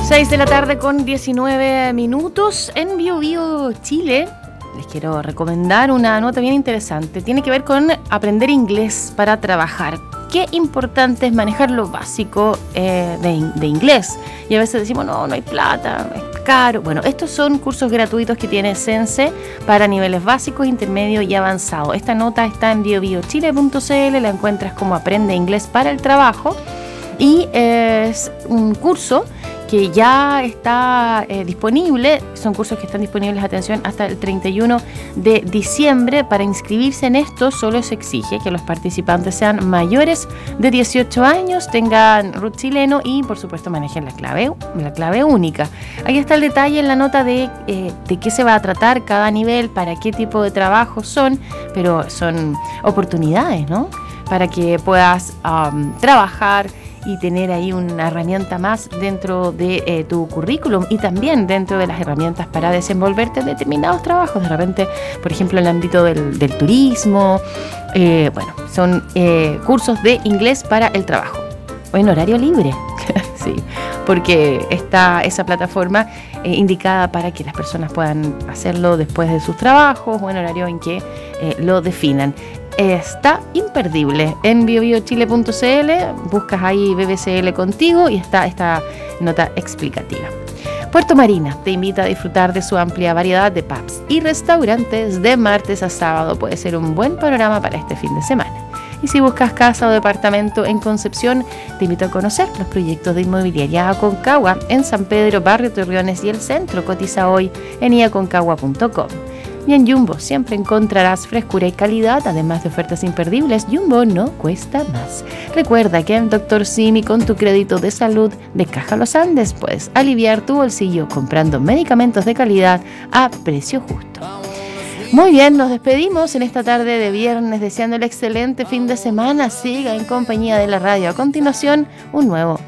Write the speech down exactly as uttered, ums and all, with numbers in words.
seis de la tarde con diecinueve minutos en Bio Bio Chile. Les quiero recomendar una nota bien interesante. Tiene que ver con aprender inglés para trabajar. Qué importante es manejar lo básico eh, de, de inglés. Y a veces decimos, no, no hay plata, es caro. Bueno, estos son cursos gratuitos que tiene Sense para niveles básicos, intermedio y avanzado. Esta nota está en bio bio chile punto c l, la encuentras como Aprende Inglés para el Trabajo. Y eh, es un curso que ya está eh, disponible. Son cursos que están disponibles, atención, hasta el treinta y uno de diciembre. Para inscribirse en esto solo se exige que los participantes sean mayores de dieciocho años, tengan root chileno y por supuesto manejen la clave, la clave única. Aquí está el detalle en la nota de, eh, de qué se va a tratar cada nivel, para qué tipo de trabajo son, pero son oportunidades, ¿no? Para que puedas um, trabajar y tener ahí una herramienta más dentro de eh, tu currículum y también dentro de las herramientas para desenvolverte en determinados trabajos. De repente, por ejemplo, en el ámbito del, del turismo. Eh, bueno, son eh, cursos de inglés para el trabajo. O en horario libre, sí, porque está esa plataforma eh, indicada para que las personas puedan hacerlo después de sus trabajos o en horario en que eh, lo definan. Está imperdible en bio bio chile punto c l, buscas ahí B B C L contigo y está esta nota explicativa. Puerto Marina te invita a disfrutar de su amplia variedad de pubs y restaurantes de martes a sábado. Puede ser un buen panorama para este fin de semana. Y si buscas casa o departamento en Concepción, te invito a conocer los proyectos de Inmobiliaria Aconcagua en San Pedro, Barrio Torreones y el Centro. Cotiza hoy en i aconcagua punto com. Y en Jumbo siempre encontrarás frescura y calidad, además de ofertas imperdibles. Jumbo no cuesta más. Recuerda que en Doctor Simi, con tu crédito de salud de Caja Los Andes, puedes aliviar tu bolsillo comprando medicamentos de calidad a precio justo. Muy bien, nos despedimos en esta tarde de viernes, deseando el excelente fin de semana. Siga en compañía de la radio. A continuación, un nuevo